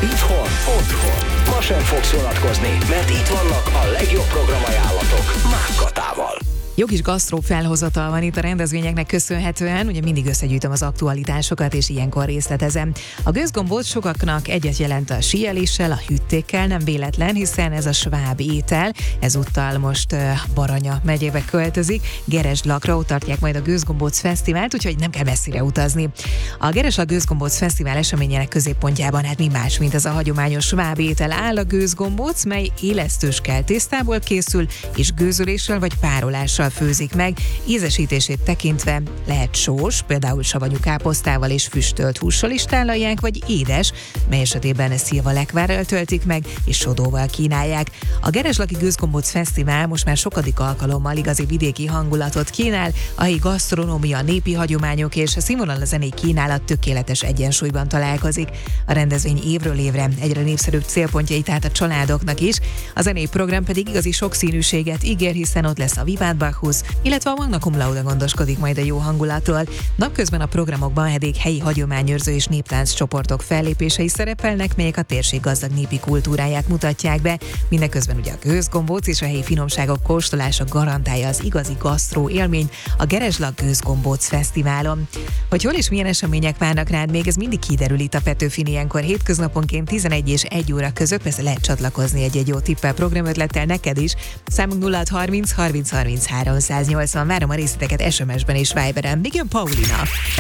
Itthon, otthon. Ma sem fogsz unatkozni, mert itt vannak a legjobb programajánlatok Mákkatával. Jó kis gasztró felhozatal van itt a rendezvényeknek köszönhetően, ugye mindig összegyűjtöm az aktualitásokat, és ilyenkor részletezem. A gőzgombóc sokaknak egyet jelent a síeléssel, a hüttékkel, nem véletlen, hiszen ez a sváb étel, ezúttal most Baranya megyébe költözik, Gereslakra, ott tartják majd a Gőzgombóc Fesztivált, úgyhogy nem kell messzire utazni. A Gereslak Gőzgombóc Fesztivál eseményének középpontjában hát mi más, mint ez a hagyományos sváb étel áll a gőzgombóc, mely élesztőskkel tésztából készül, és gőzöléssel vagy párolással főzik meg, ízesítését tekintve lehet sós, például savanyú káposztával és füstölt hússal is tálalják, vagy édes, mely esetében szilvalekvárral töltik meg, és sodóval kínálják. A Gereslaki Gőzgombóc Fesztivál most már sokadik alkalommal igazi vidéki hangulatot kínál, a helyi gasztronómia, népi hagyományok és a színvonal zenei kínálat tökéletes egyensúlyban találkozik. A rendezvény évről évre egyre népszerűbb célpontjai tehát a családoknak is, a zenei program pedig igazi sokszínűséget ígér, hiszen ott lesz a Vivánt Bachus, illetve a Magna Cum Laude gondoskodik majd a jó hangulatról. Napközben a programokban pedig helyi hagyományőrző és néptánc csoportok fellépései szerepelnek, melyek a térség gazdag népi kultúráját mutatják be. Mindeközben ugye a gőzgombóc és a helyi finomságok kóstolása garantálja az igazi gasztró élményt a Gereslak Gőzgombóc Fesztiválon. Hogy hol és milyen események várnak rád még, ez mindig kiderül itt a Petőfin ilyenkor hétköznaponként 11 és 1 óra között, persze lehet csatlakozni egy jó tippel, programötlettel neked is. Számunk 0630 30 30 380. Várom a részleteket SMS-ben és Viberen. Még jön Paulina.